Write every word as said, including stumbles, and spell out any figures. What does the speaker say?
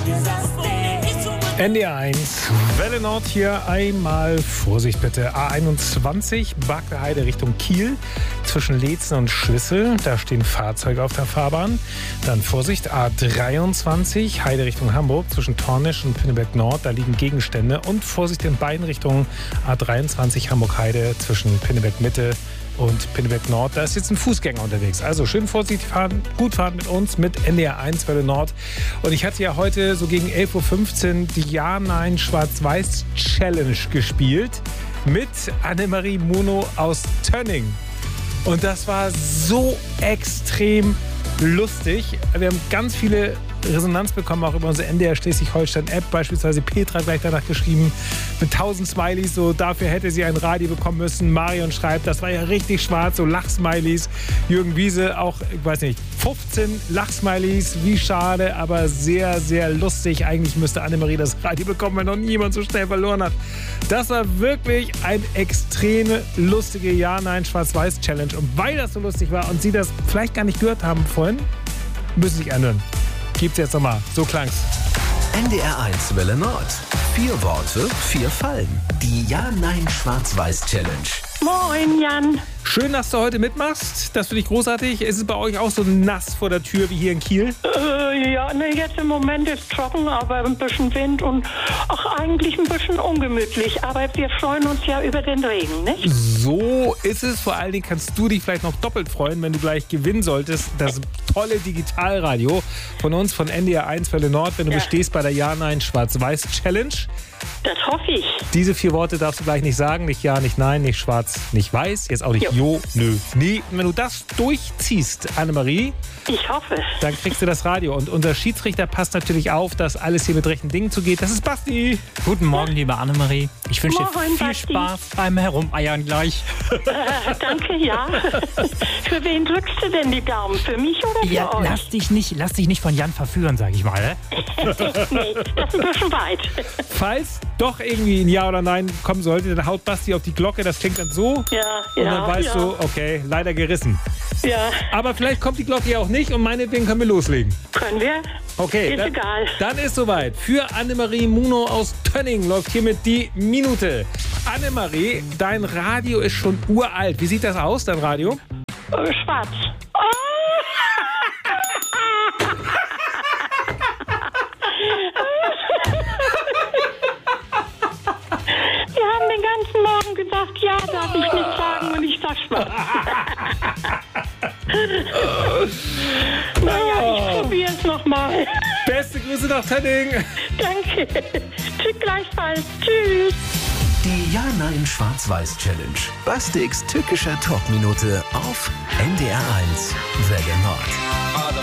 N D R eins, Welle Nord hier, einmal Vorsicht bitte. A einundzwanzig, Barkler Heide Richtung Kiel, zwischen Leetzen und Schwissel, da stehen Fahrzeuge auf der Fahrbahn. Dann Vorsicht, A dreiundzwanzig, Heide Richtung Hamburg, zwischen Tornisch und Pinneberg Nord, da liegen Gegenstände. Und Vorsicht in beiden Richtungen, A dreiundzwanzig, Hamburg Heide, zwischen Pinneberg Mitte und Pinneberg Nord, da ist jetzt ein Fußgänger unterwegs. Also schön vorsichtig fahren, gut fahren mit uns, mit N D R eins Welle Nord. Und ich hatte ja heute so gegen elf Uhr fünfzehn die Ja-Nein-Schwarz-Weiß-Challenge gespielt mit Annemarie Muno aus Tönning. Und das war so extrem lustig. Wir haben ganz viele Resonanz bekommen, auch über unsere N D R Schleswig-Holstein-App. Beispielsweise Petra gleich danach geschrieben, mit tausend Smileys, so dafür hätte sie ein Radio bekommen müssen. Marion schreibt, das war ja richtig schwarz, so Lachsmileys. Jürgen Wiese auch, ich weiß nicht, fünfzehn Lachsmileys, wie schade, aber sehr, sehr lustig. Eigentlich müsste Annemarie das Radio bekommen, wenn noch niemand so schnell verloren hat. Das war wirklich eine extreme lustige Ja-Nein-Schwarz-Weiß-Challenge. Und weil das so lustig war und Sie das vielleicht gar nicht gehört haben vorhin, müssen Sie sich anhören. Gibt's jetzt nochmal. So klang's. N D R eins Welle Nord. Vier Worte, vier Fallen. Die Ja-Nein-Schwarz-Weiß-Challenge. Moin, Jan. Schön, dass du heute mitmachst. Das finde ich großartig. Ist es bei euch auch so nass vor der Tür wie hier in Kiel? Äh, ja, ne, jetzt im Moment ist trocken, aber ein bisschen Wind und auch eigentlich ein bisschen ungemütlich. Aber wir freuen uns ja über den Regen, nicht? So ist es. Vor allen Dingen kannst du dich vielleicht noch doppelt freuen, wenn du gleich gewinnen solltest. Das tolle Digitalradio von uns, von N D R eins Welle Nord, wenn du ja. bestehst bei der Ja-Nein-Schwarz-Weiß-Challenge. Das hoffe ich. Diese vier Worte darfst du gleich nicht sagen. Nicht Ja, nicht Nein, nicht Schwarz, nicht Weiß. Jetzt auch nicht Jo, jo nö, nee. Und wenn du das durchziehst, Annemarie, ich hoffe, dann kriegst du das Radio. Und unser Schiedsrichter passt natürlich auf, dass alles hier mit rechten Dingen zugeht. Das ist Basti. Guten Morgen, liebe Annemarie. Ich wünsche dir viel Basti. Spaß beim Herumeiern gleich. Äh, danke, ja. Für wen drückst du denn die Daumen? Für mich oder für ja, euch? Lass dich nicht, lass dich nicht von Jan verführen, sag ich mal. Nee, das ist ein bisschen weit. Falls doch irgendwie ein Ja oder Nein kommen sollte, dann haut Basti auf die Glocke. Das klingt dann so. Ja, ja. Und dann weißt ja. du, okay, leider gerissen. Ja. Aber vielleicht kommt die Glocke ja auch nicht und meinetwegen können wir loslegen. Können wir? Okay, ist dann, egal. Dann ist soweit. Für Annemarie Muno aus Tönning läuft hiermit die Minute. Annemarie, dein Radio ist schon uralt. Wie sieht das aus, dein Radio? Äh, schwarz. Oh! Wir haben den ganzen Morgen gesagt, ja, darf ich nicht sagen und ich sag schwarz. Naja, ich probiere es nochmal. Beste Grüße nach Tönning. Danke. Tschüss gleichfalls. Tschüss. Die Ja-Nein-Schwarz-Weiß-Challenge. Bastiks tückischer Talkminute auf N D R eins Welle Nord.